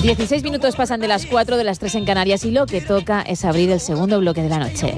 16 minutos pasan de las 4, de las 3 en Canarias, y lo que toca es abrir el segundo bloque de la noche.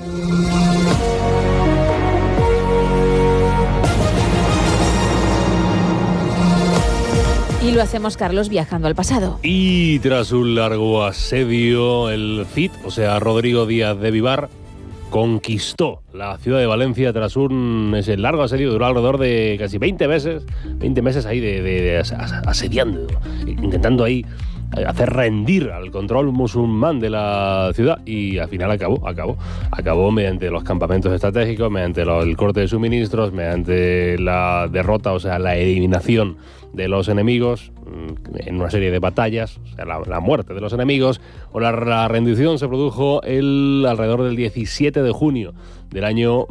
Y lo hacemos, Carlos, viajando al pasado. Y tras un largo asedio, el Cid, o sea, Rodrigo Díaz de Vivar, conquistó la ciudad de Valencia tras ese largo asedio. Duró alrededor de casi 20 meses ahí de asediando, intentando ahí hacer rendir al control musulmán de la ciudad, y al final acabó mediante los campamentos estratégicos, mediante el corte de suministros, mediante la derrota, o sea, la eliminación de los enemigos en una serie de batallas, o sea, la muerte de los enemigos, o la rendición se produjo alrededor del 17 de junio del año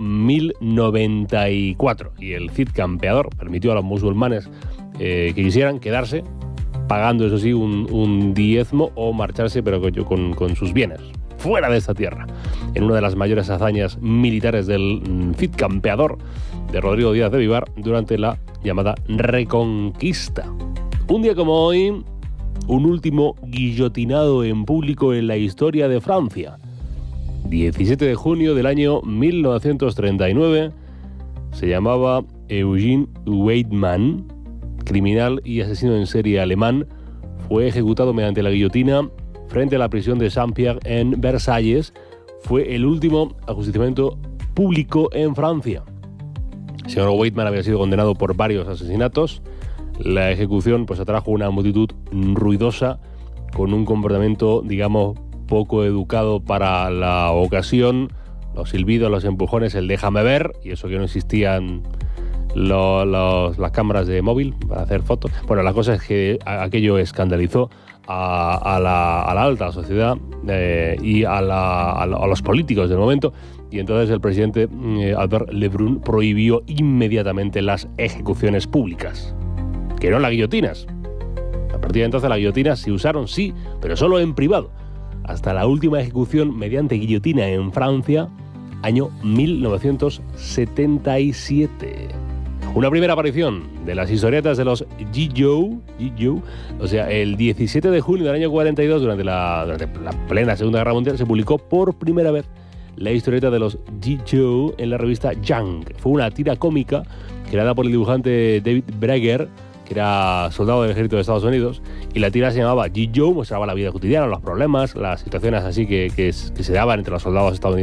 1094, y el Cid campeador permitió a los musulmanes que quisieran quedarse, pagando, eso sí, un diezmo, o marcharse, pero con sus bienes fuera de esta tierra, en una de las mayores hazañas militares del Cid campeador de Rodrigo Díaz de Vivar durante la llamada Reconquista. Un día como hoy, un último guillotinado en público en la historia de Francia. 17 de junio del año 1939, se llamaba Eugene Weidmann, criminal y asesino en serie alemán. Fue ejecutado mediante la guillotina frente a la prisión de Saint-Pierre en Versalles. Fue el último ajusticiamiento público en Francia. El señor Weidmann había sido condenado por varios asesinatos. La ejecución pues atrajo una multitud ruidosa, con un comportamiento, digamos, poco educado para la ocasión. Los silbidos, los empujones, el déjame ver, y eso que no existían las cámaras de móvil para hacer fotos. Bueno, la cosa es que aquello escandalizó a la alta sociedad y a los políticos del momento, y entonces el presidente Albert Lebrun prohibió inmediatamente las ejecuciones públicas, que no las guillotinas. A partir de entonces las guillotinas se usaron, sí, pero solo en privado, hasta la última ejecución mediante guillotina en Francia, año 1977. Una primera aparición de las historietas de los Ji-Joe, o sea, el 17 de junio del año 42, durante la plena Segunda Guerra Mundial, se publicó por primera vez la historieta de los Ji-Joe en la revista Young. Fue una tira cómica creada por el dibujante David Breger, que era soldado del ejército de Estados Unidos, y la tira se llamaba Ji-Joe, mostraba la vida cotidiana, los problemas, las situaciones así que se daban entre los soldados estadounidenses